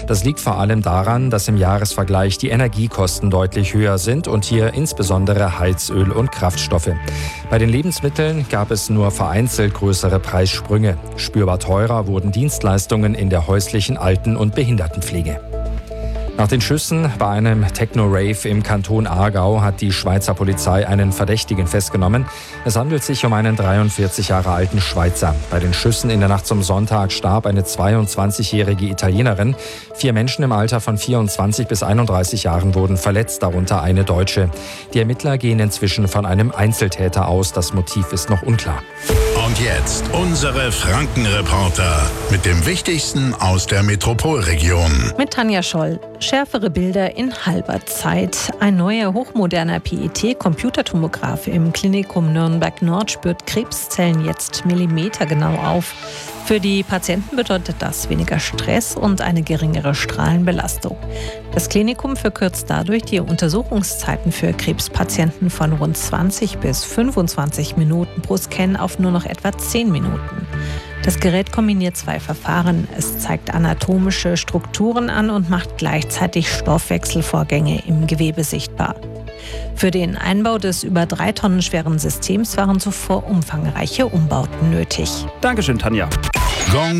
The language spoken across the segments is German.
Das liegt vor allem daran, dass im Jahresvergleich die Energiekosten deutlich höher sind und hier insbesondere Heizöl und Kraftstoffe. Bei den Lebensmitteln gab es nur vereinzelt größere Preissprünge. Spürbar teurer wurden Dienstleistungen in der häuslichen Alten- und Behindertenpflege. Nach den Schüssen bei einem Techno-Rave im Kanton Aargau hat die Schweizer Polizei einen Verdächtigen festgenommen. Es handelt sich um einen 43 Jahre alten Schweizer. Bei den Schüssen in der Nacht zum Sonntag starb eine 22-jährige Italienerin. 4 Menschen im Alter von 24 bis 31 Jahren wurden verletzt, darunter eine Deutsche. Die Ermittler gehen inzwischen von einem Einzeltäter aus. Das Motiv ist noch unklar. Und jetzt unsere Franken-Reporter mit dem Wichtigsten aus der Metropolregion. Mit Tanja Scholl. Schärfere Bilder in halber Zeit. Ein neuer hochmoderner PET-Computertomograph im Klinikum Nürnberg Nord spürt Krebszellen jetzt millimetergenau auf. Für die Patienten bedeutet das weniger Stress und eine geringere Strahlenbelastung. Das Klinikum verkürzt dadurch die Untersuchungszeiten für Krebspatienten von rund 20 bis 25 Minuten pro Scan auf nur noch etwa 10 Minuten. Das Gerät kombiniert 2 Verfahren. Es zeigt anatomische Strukturen an und macht gleichzeitig Stoffwechselvorgänge im Gewebe sichtbar. Für den Einbau des über 3 Tonnen schweren Systems waren zuvor umfangreiche Umbauten nötig. Dankeschön, Tanja. Gong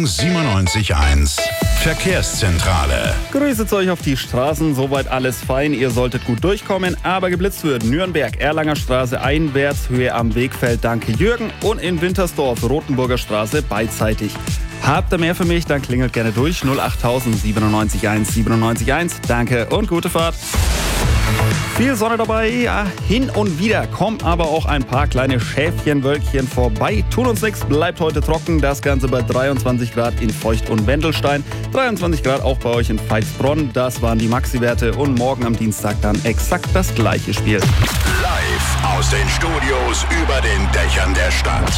97.1 Verkehrszentrale. Grüße zu euch auf die Straßen, soweit alles fein, ihr solltet gut durchkommen, aber geblitzt wird Nürnberg, Erlanger Straße einwärts, Höhe am Wegfeld, danke Jürgen, und in Wintersdorf, Rotenburger Straße beidseitig. Habt ihr mehr für mich, dann klingelt gerne durch 08000 97.1 97.1, danke und gute Fahrt. Viel Sonne dabei, ja, hin und wieder kommen aber auch ein paar kleine Schäfchenwölkchen vorbei. Tun uns nichts, bleibt heute trocken, das Ganze bei 23 Grad in Feucht und Wendelstein, 23 Grad auch bei euch in Veitsbronn, das waren die Maxi-Werte, und morgen am Dienstag dann exakt das gleiche Spiel. Live aus den Studios über den Dächern der Stadt.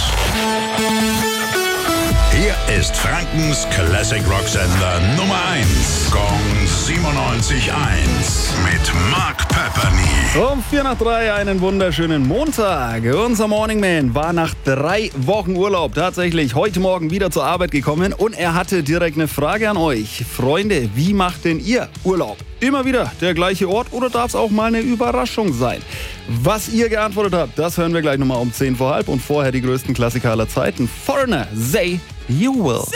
Hier ist Frankens Classic Rock Sender Nummer 1. Gong 97.1 mit Mark Pepperny. Um 2:04 einen wunderschönen Montag. Unser Morning Man war nach 3 Wochen Urlaub tatsächlich heute Morgen wieder zur Arbeit gekommen und er hatte direkt eine Frage an euch. Freunde, wie macht denn ihr Urlaub? Immer wieder der gleiche Ort oder darf es auch mal eine Überraschung sein? Was ihr geantwortet habt, das hören wir gleich nochmal um 10 vor halb und vorher die größten Klassiker aller Zeiten. Foreigner, Say You Will.